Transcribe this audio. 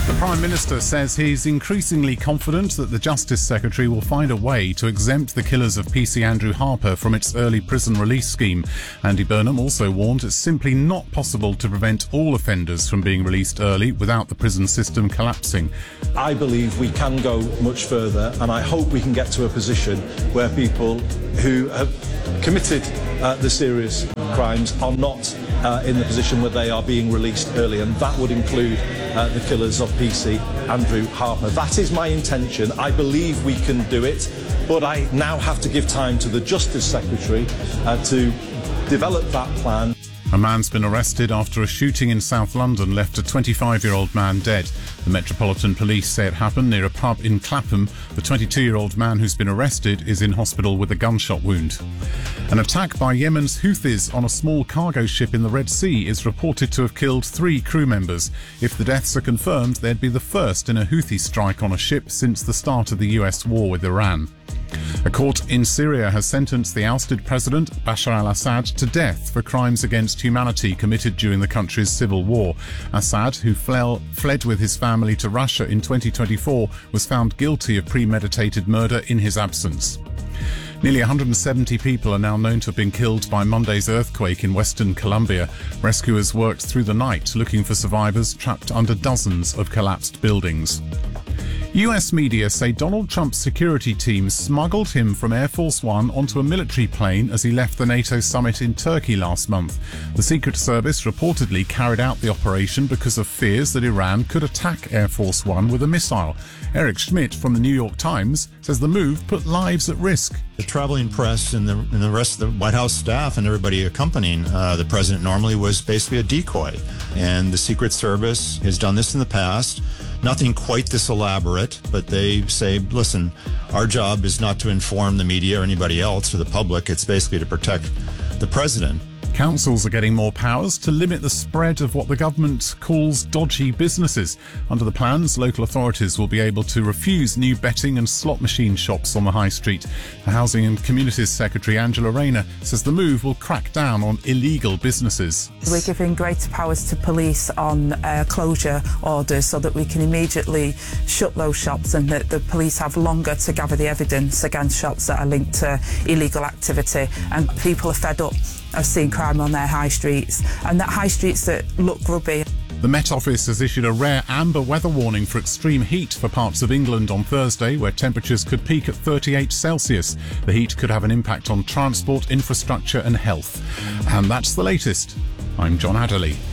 The Prime Minister says he's increasingly confident that the Justice Secretary will find a way to exempt the killers of PC Andrew Harper from its early prison release scheme. Andy Burnham also warned it's simply not possible to prevent all offenders from being released early without the prison system collapsing. I believe we can go much further, and I hope we can get to a position where people who have committed the serious crimes are not in the position where they are being released early, and that would include the killers of PC Andrew Harper. That is my intention. I believe we can do it, but I now have to give time to the Justice Secretary to develop that plan. A man's been arrested after a shooting in South London left a 25-year-old man dead. The Metropolitan Police say it happened near a pub in Clapham. The 22-year-old man who's been arrested is in hospital with a gunshot wound. An attack by Yemen's Houthis on a small cargo ship in the Red Sea is reported to have killed 3 crew members. If the deaths are confirmed, they'd be the first in a Houthi strike on a ship since the start of the US war with Iran. A court in Syria has sentenced the ousted president, Bashar al-Assad, to death for crimes against humanity committed during the country's civil war. Assad, who fled with his family to Russia in 2024, was found guilty of premeditated murder in his absence. Nearly 170 people are now known to have been killed by Monday's earthquake in western Colombia. Rescuers worked through the night looking for survivors trapped under dozens of collapsed buildings. US media say Donald Trump's security team smuggled him from Air Force One onto a military plane as he left the NATO summit in Turkey last month. The Secret Service reportedly carried out the operation because of fears that Iran could attack Air Force One with a missile. Eric Schmidt from the New York Times says the move put lives at risk. The traveling press and the rest of the White House staff and everybody accompanying the president normally was basically a decoy. And the Secret Service has done this in the past. Nothing quite this elaborate, but they say, listen, our job is not to inform the media or anybody else or the public. It's basically to protect the president. Councils are getting more powers to limit the spread of what the government calls dodgy businesses. Under the plans, local authorities will be able to refuse new betting and slot machine shops on the high street. The Housing and Communities Secretary Angela Rayner says the move will crack down on illegal businesses. We're giving greater powers to police on closure orders so that we can immediately shut those shops, and that the police have longer to gather the evidence against shops that are linked to illegal activity. And people are fed up of seeing crime on their high streets, and that high streets that look grubby. The Met Office has issued a rare amber weather warning for extreme heat for parts of England on Thursday, where temperatures could peak at 38 Celsius. The heat could have an impact on transport, infrastructure and health. And that's the latest. I'm John Adderley.